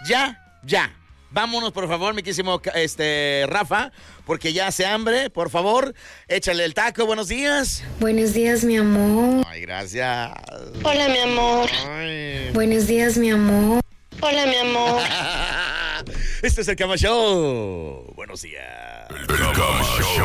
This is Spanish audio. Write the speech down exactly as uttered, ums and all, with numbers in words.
ya, ya. Vámonos, por favor, mi querísimo este, Rafa, porque ya hace hambre. Por favor, échale el taco. Buenos días. Buenos días, mi amor. Ay, gracias. Hola, mi amor. Ay. Buenos días, mi amor. Hola, mi amor. Este es el Cama Show. Buenos días. El Cama Show.